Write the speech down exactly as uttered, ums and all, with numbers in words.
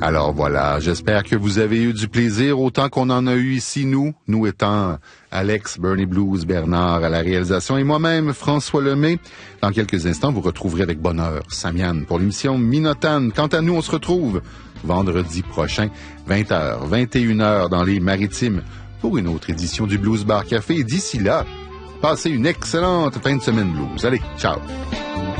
Alors voilà, j'espère que vous avez eu du plaisir autant qu'on en a eu ici, nous, nous étant Alex, Bernie Blues, Bernard à la réalisation et moi-même, François Lemay. Dans quelques instants, vous retrouverez avec bonheur Samian pour l'émission Minotane. Quant à nous, on se retrouve vendredi prochain, vingt heures, vingt et une heures dans les Maritimes pour une autre édition du Blues Bar Café. Et d'ici là, passez une excellente fin de semaine blues. Allez, ciao!